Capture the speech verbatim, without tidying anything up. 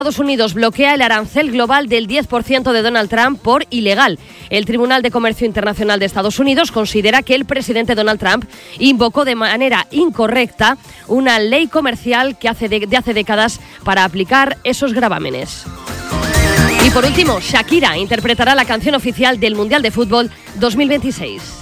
Estados Unidos bloquea el arancel global del diez por ciento de Donald Trump por ilegal. El Tribunal de Comercio Internacional de Estados Unidos considera que el presidente Donald Trump invocó de manera incorrecta una ley comercial que hace de, de hace décadas para aplicar esos gravámenes. Y por último, Shakira interpretará la canción oficial del Mundial de Fútbol dos mil veintiséis.